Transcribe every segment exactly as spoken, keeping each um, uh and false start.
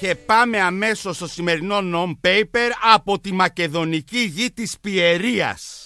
Και πάμε αμέσως στο σημερινό non-paper από τη μακεδονική γη της Πιερίας.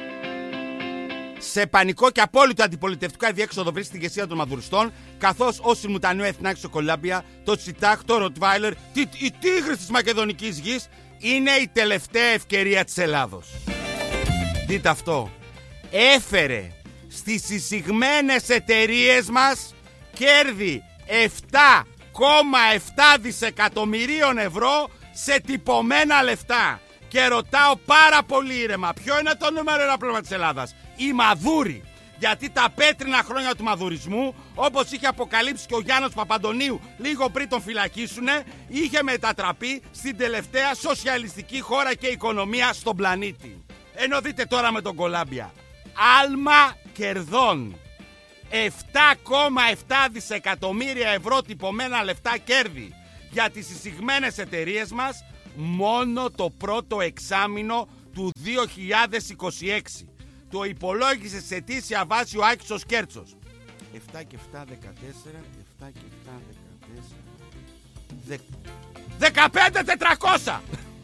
Σε πανικό και απόλυτο αντιπολιτευτικό αδιέξοδο βρίσκει την ηγεσία των μαδουριστών, καθώς ο Σιμουτανιού Εθνάκη στο Κολάμπια, το Τσιτάκ, το Ροτβάιλερ, οι τίγρες της μακεδονικής γης είναι η τελευταία ευκαιρία της Ελλάδος. Δείτε αυτό. Έφερε στις εισηγμένες εταιρείες μας κέρδη επτά κόμμα επτά δισεκατομμυρίων ευρώ σε τυπωμένα λεφτά. Και ρωτάω πάρα πολύ ήρεμα, ποιο είναι το νούμερο ένα πρόβλημα της Ελλάδας? Οι Μαδούροι. Γιατί τα πέτρινα χρόνια του μαδουρισμού, όπως είχε αποκαλύψει και ο Γιάννος Παπαντονίου λίγο πριν τον φυλακίσουνε, είχε μετατραπεί στην τελευταία σοσιαλιστική χώρα και οικονομία στον πλανήτη. Ενώ δείτε τώρα με τον Κολάμπια. Άλμα κερδών. επτά κόμμα επτά δισεκατομμύρια ευρώ τυπωμένα λεφτά κέρδη για τις εισηγμένες εταιρείες μας μόνο το πρώτο εξάμηνο του δύο χιλιάδες είκοσι έξι. Το υπολόγισε σε αιτήσια βάση ο Άκης ο Σκέρτσος. επτά και επτά, δεκατέσσερα, επτά και επτά, δεκατέσσερα, δεκαπέντε τετρακόσια.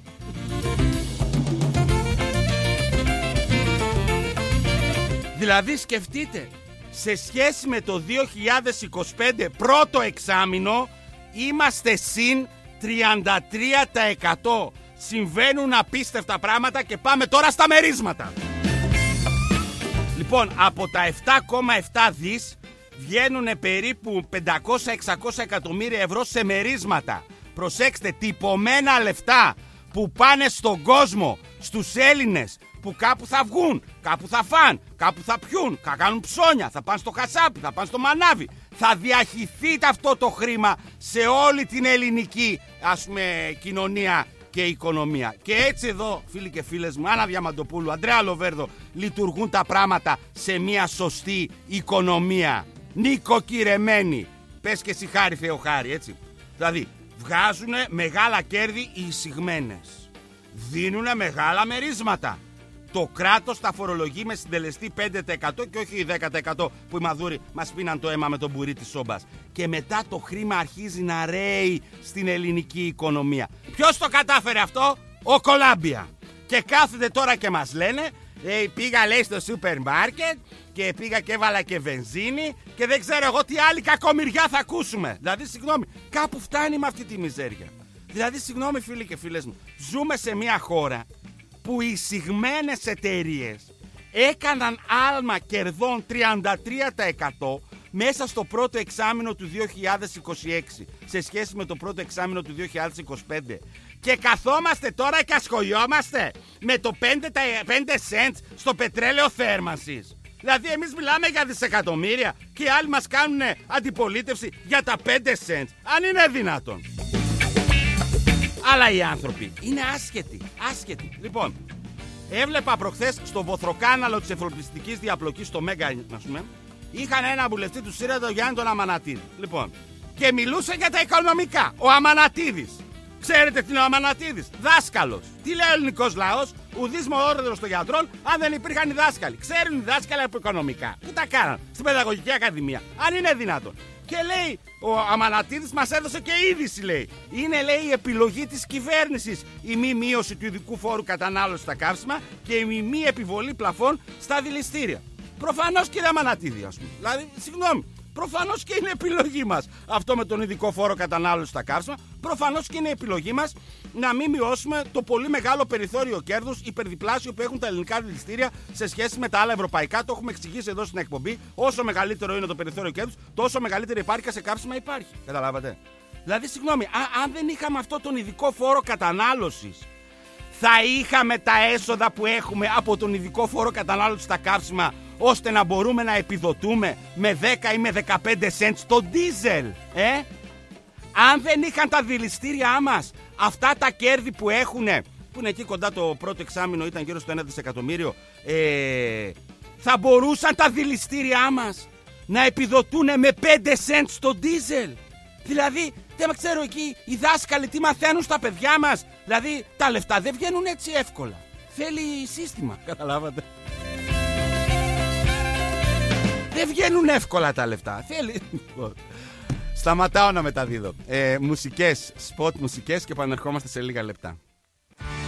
Δηλαδή σκεφτείτε, σε σχέση με το δύο χιλιάδες είκοσι πέντε πρώτο εξάμηνο είμαστε συν τριάντα τρία τοις εκατό. Συμβαίνουν απίστευτα πράγματα και πάμε τώρα στα μερίσματα. Λοιπόν, από τα επτά κόμμα επτά δις βγαίνουν περίπου πεντακόσια με εξακόσια εκατομμύρια ευρώ σε μερίσματα. Προσέξτε, τυπωμένα λεφτά που πάνε στον κόσμο, στους Έλληνες, που κάπου θα βγουν, κάπου θα φαν, κάπου θα πιούν, θα κάνουν ψώνια, θα πάνε στο χασάπι, θα πάνε στο μανάβι. Θα διαχυθεί αυτό το χρήμα σε όλη την ελληνική, ας πούμε, κοινωνία και οικονομία. Και έτσι εδώ, φίλοι και φίλες μου, Άννα Διαμαντοπούλου, Ανδρέα Λοβέρδο, λειτουργούν τα πράγματα σε μια σωστή οικονομία. Νοικοκυρεμένη. Πες και εσύ χάρη Θεοχάρη, έτσι. Δηλαδή, βγάζουνε μεγάλα κέρδη οι εισηγμένες. Δίνουνε μεγάλα μερίσματα. Το κράτος τα φορολογεί με συντελεστή πέντε τοις εκατό και όχι δέκα τοις εκατό που οι Μαδούροι μας πίναν το αίμα με τον μπουρί της σόμπας. Και μετά το χρήμα αρχίζει να ρέει στην ελληνική οικονομία. Ποιος το κατάφερε αυτό? Ο Κολάμπια. Και κάθεται τώρα και μας λένε, ε, πήγα λέει στο σούπερ μάρκετ και πήγα και έβαλα και βενζίνη και δεν ξέρω εγώ τι άλλη κακομοιριά θα ακούσουμε. Δηλαδή, συγγνώμη, κάπου φτάνει με αυτή τη μιζέρια. Δηλαδή, συγγνώμη φίλοι και φίλες μου, ζούμε σε μια χώρα που οι εισηγμένες εταιρείες έκαναν άλμα κερδών τριάντα τρία τοις εκατό μέσα στο πρώτο εξάμηνο του δύο χιλιάδες είκοσι έξι σε σχέση με το πρώτο εξάμηνο του δύο χιλιάδες είκοσι πέντε. Και καθόμαστε τώρα και ασχολιόμαστε με το πέντε σεντς στο πετρέλαιο θέρμανσης. Δηλαδή εμείς μιλάμε για δισεκατομμύρια και οι άλλοι μας κάνουν αντιπολίτευση για τα πέντε σεντς. Αν είναι δυνατόν. Αλλά οι άνθρωποι είναι άσχετοι, άσχετοι. Λοιπόν, έβλεπα προχθές στο βοθροκάναλο της εφοπλιστικής διαπλοκής στο Μέγκα, ας πούμε, είχαν ένα βουλευτή του ΣΥΡΙΖΑ, τον Γιάννη τον Αμανατίδη. Λοιπόν, και μιλούσε για τα οικονομικά. Ο Αμανατίδης. Ξέρετε τι είναι ο Αμανατίδης? Δάσκαλος. Τι λέει ο ελληνικός λαός? Ουδής μορόδρος των γιατρών, αν δεν υπήρχαν οι δάσκαλοι. Ξέρουν οι δάσκαλοι από οικονομικά. Πού τα κάναν? Στην Παιδαγωγική Ακαδημία. Αν είναι δυνατόν. Και λέει, ο Αμανατίδης μας έδωσε και είδηση, λέει. Είναι, λέει, η επιλογή της κυβέρνησης η μη μείωση του ειδικού φόρου κατανάλωσης στα καύσιμα και η μη επιβολή πλαφών στα δηληστήρια. Προφανώς, κύριε Αμανατίδη, ας πούμε. Δηλαδή, συγγνώμη, προφανώς και είναι επιλογή μας αυτό με τον ειδικό φόρο κατανάλωσης στα καύσιμα. Προφανώς και είναι επιλογή μας να μην μειώσουμε το πολύ μεγάλο περιθώριο κέρδους υπερδιπλάσιο που έχουν τα ελληνικά δηληστήρια σε σχέση με τα άλλα ευρωπαϊκά. Το έχουμε εξηγήσει εδώ στην εκπομπή. Όσο μεγαλύτερο είναι το περιθώριο κέρδους, τόσο μεγαλύτερη επάρκεια σε καύσιμα υπάρχει. Καταλάβατε? Δηλαδή, συγγνώμη, α, αν δεν είχαμε αυτό τον ειδικό φόρο κατανάλωσης, θα είχαμε τα έσοδα που έχουμε από τον ειδικό φόρο κατανάλωσης στα καύσιμα, ώστε να μπορούμε να επιδοτούμε με δέκα ή με δεκαπέντε σεντς το ντίζελ, ε? Αν δεν είχαν τα δηληστήριά μας αυτά τα κέρδη που έχουν, που είναι εκεί κοντά, το πρώτο εξάμηνο ήταν γύρω στο ένα δισεκατομμύριο, ε, θα μπορούσαν τα δηληστήριά μας να επιδοτούν με πέντε σεντς το ντίζελ. Δηλαδή, δεν ξέρω εκεί οι δάσκαλοι τι μαθαίνουν στα παιδιά μας. Δηλαδή, τα λεφτά δεν βγαίνουν έτσι εύκολα. Θέλει σύστημα, καταλάβατε? Δεν βγαίνουν εύκολα τα λεφτά. Θέλει. Σταματάω να μεταδίδω. Ε, μουσικές, spot μουσικές και επανερχόμαστε σε λίγα λεπτά.